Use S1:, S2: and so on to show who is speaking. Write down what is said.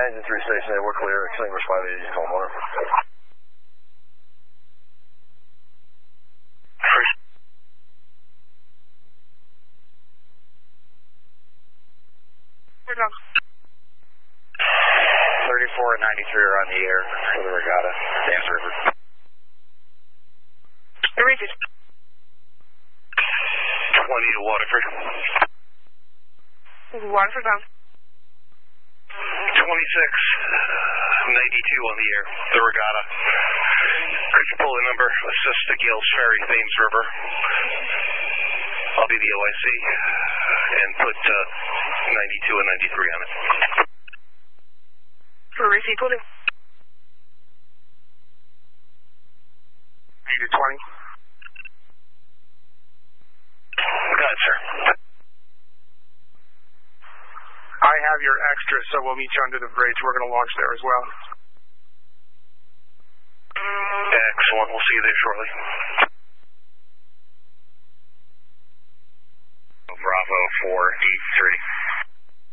S1: engine 3 station, we're clear. Extinguish 580 homeowner.
S2: We're done.
S3: 34 and 93 are on the air for the regatta, Dams River.
S2: Repeat.
S3: 20 to Waterford.
S2: Waterford down.
S3: 26, 92 on the air, the regatta. Could you pull the number, assist the Gales Ferry, Thames River. I'll be the OIC, and put 92 and 93 on it.
S2: For receipt, will do.
S3: 8 to 20. Go ahead, sir.
S4: I have your extra, so we'll meet you under the bridge. We're going to launch there as well.
S3: Excellent. We'll see you there shortly. Bravo 483.